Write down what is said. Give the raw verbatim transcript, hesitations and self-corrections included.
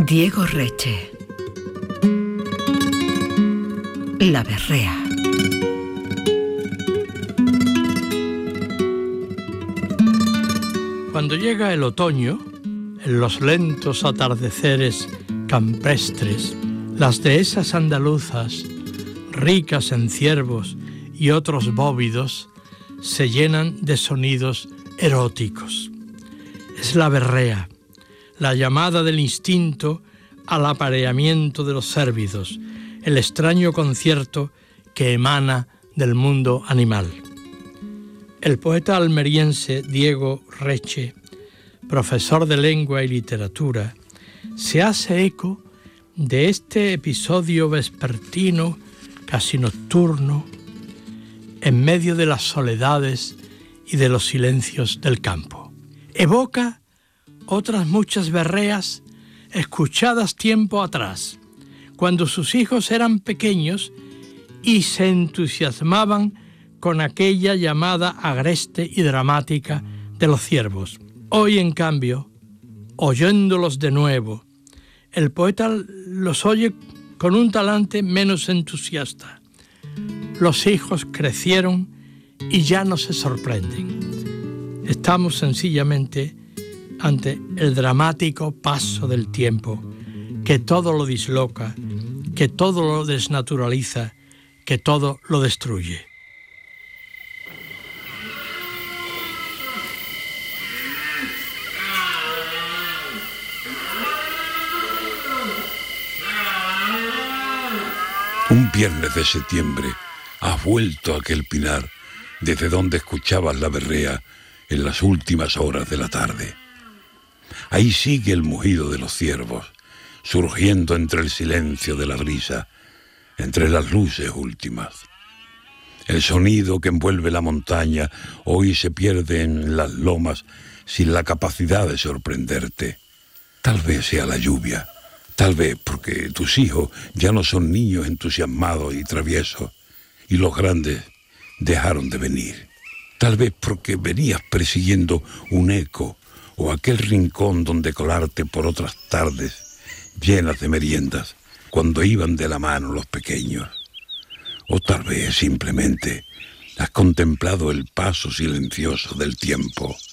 Diego Reche. La berrea. Cuando llega el otoño, en los lentos atardeceres campestres, las dehesas andaluzas, ricas en ciervos y otros bóvidos, se llenan de sonidos eróticos. Es la berrea, la llamada del instinto al apareamiento de los cérvidos, el extraño concierto que emana del mundo animal. El poeta almeriense Diego Reche, profesor de lengua y literatura, se hace eco de este episodio vespertino, casi nocturno, en medio de las soledades y de los silencios del campo. Evoca otras muchas berreas escuchadas tiempo atrás, cuando sus hijos eran pequeños y se entusiasmaban con aquella llamada agreste y dramática de los ciervos. Hoy, en cambio, oyéndolos de nuevo, el poeta los oye con un talante menos entusiasta. Los hijos crecieron y ya no se sorprenden. Estamos sencillamente ante el dramático paso del tiempo, que todo lo disloca, que todo lo desnaturaliza, que todo lo destruye. Un viernes de septiembre has vuelto a aquel pinar desde donde escuchabas la berrea en las últimas horas de la tarde. Ahí sigue el mugido de los ciervos, surgiendo entre el silencio de la brisa, entre las luces últimas. El sonido que envuelve la montaña hoy se pierde en las lomas sin la capacidad de sorprenderte. Tal vez sea la lluvia. Tal vez porque tus hijos ya no son niños entusiasmados y traviesos, y los grandes dejaron de venir. Tal vez porque venías persiguiendo un eco o aquel rincón donde colarte por otras tardes llenas de meriendas, cuando iban de la mano los pequeños. O tal vez simplemente has contemplado el paso silencioso del tiempo.